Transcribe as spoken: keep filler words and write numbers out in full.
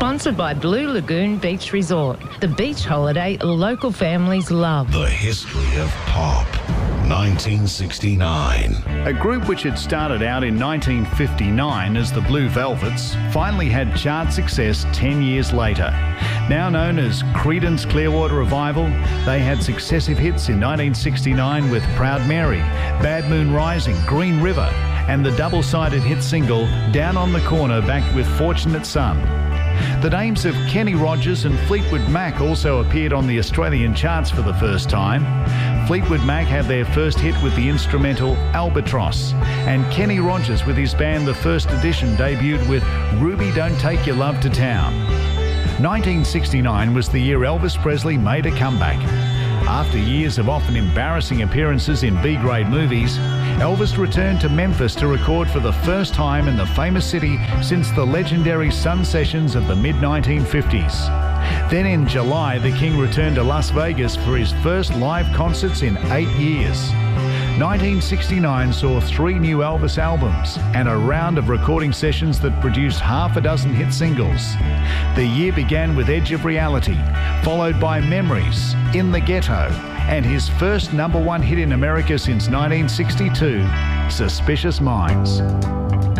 Sponsored by Blue Lagoon Beach Resort, the beach holiday local families love. The history of pop. nineteen sixty-nine. A group which had started out in nineteen fifty-nine as the Blue Velvets finally had chart success ten years later. Now known as Creedence Clearwater Revival, they had successive hits in nineteen sixty-nine with Proud Mary, Bad Moon Rising, Green River, and the double-sided hit single Down on the Corner backed with Fortunate Son. The names of Kenny Rogers and Fleetwood Mac also appeared on the Australian charts for the first time. Fleetwood Mac had their first hit with the instrumental Albatross, and Kenny Rogers with his band The First Edition debuted with Ruby Don't Take Your Love to Town. nineteen sixty-nine was the year Elvis Presley made a comeback. After years of often embarrassing appearances in B-grade movies, Elvis returned to Memphis to record for the first time in the famous city since the legendary Sun Sessions of the mid nineteen fifties. Then in July, the King returned to Las Vegas for his first live concerts in eight years. nineteen sixty-nine saw three new Elvis albums and a round of recording sessions that produced half a dozen hit singles. The year began with Edge of Reality, followed by Memories, In the Ghetto, and his first number one hit in America since nineteen sixty-two, Suspicious Minds.